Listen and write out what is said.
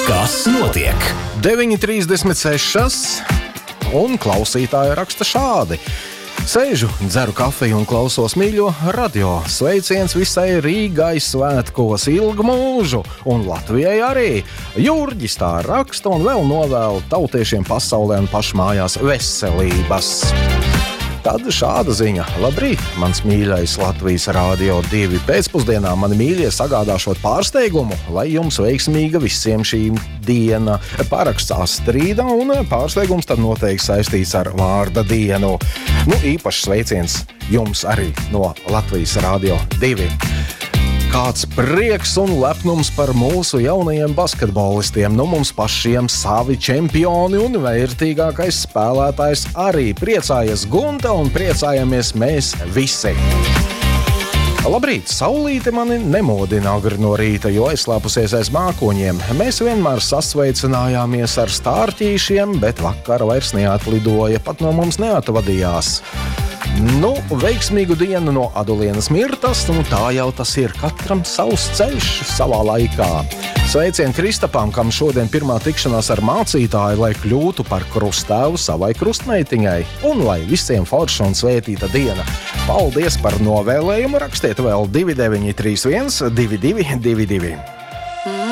Kas notiek? 9:36 un klausītāji raksta šādi. Sēžu, dzeru kafiju un klausos mīļo radio. Sveiciens visai Rīgai svētkos ilgu mūžu, un Latvijai arī. Jurģis tā raksta un vēl novēl tautiešiem pasaulē un pašmājās veselības. Tad šāda ziņa. Labrīt, mans mīļais Latvijas Rādio 2 pēcpusdienā. Mani mīļie sagādāšot pārsteigumu, lai jums veiksmīga visiem šī diena. Paraksts Astrīda un pārsteigums tad noteikti saistīts ar vārda dienu. Īpašs sveiciens jums arī no Latvijas Rādio 2. Kāds prieks un lepnums par mūsu jaunajiem basketbolistiem. Mums pašiem savi čempioni un vērtīgākais spēlētājs arī. Priecājies Gunta un priecājamies mēs visi. Labrīt, saulīte mani nemodina agri no rīta, jo aizslēpusies aiz mākoņiem. Mēs vienmēr sasveicinājāmies ar stārķīšiem, bet vakar vairs neatlidoja, pat no mums neatvadījās. Veiksmīgu dienu no Adulienas Mirtas, tā jau tas ir, katram savs ceļš savā laikā. Sveicien Kristapam, kam šodien pirmā tikšanās ar mācītāju, lai kļūtu par krustēvu savai krustmeitiņai, un lai visiem forša un svētīta diena. Paldies par novēlējumu, rakstiet vēl 2931 2222.